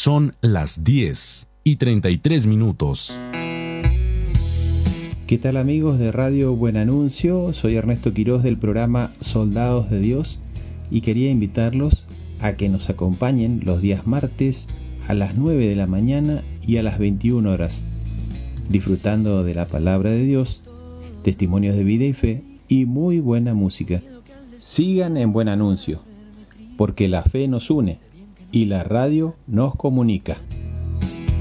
Son las 10:33. ¿Qué tal amigos de Radio Buen Anuncio? Soy Ernesto Quiroz del programa Soldados de Dios y quería invitarlos a que nos acompañen los días martes a las 9 de la mañana y a las 21 horas, disfrutando de la palabra de Dios, testimonios de vida y fe y muy buena música. Sigan en Buen Anuncio, porque la fe nos une y la radio nos comunica.